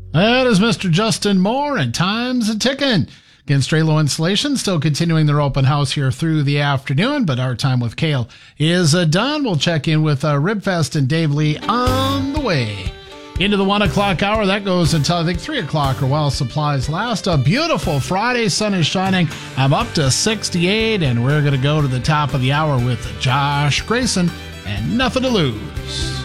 That is Mr. Justin Moore, and time's a-ticking. Again, Strelo Insulation still continuing their open house here through the afternoon, but our time with Kale is done. We'll check in with Ribfest and Dave Lee on the way. Into the 1 o'clock hour, that goes until I think 3 o'clock or while supplies last. A beautiful Friday, sun is shining. I'm up to 68, and we're going to go to the top of the hour with Josh Grayson and Nothing to Lose.